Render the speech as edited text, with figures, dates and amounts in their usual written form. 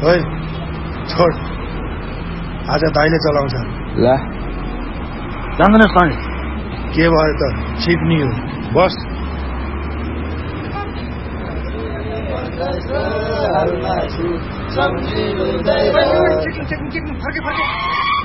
है छोड आज दाइले चलाउँछ ल जान्दैन स्वामी के भयो त सिक्नी हो बस फर्के